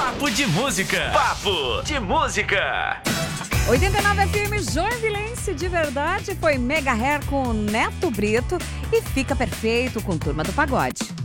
Papo de música. Papo de música. 89 FM Joinvilense de verdade foi Mega Hair com Neto Brito e Fica Perfeito com Turma do Pagode.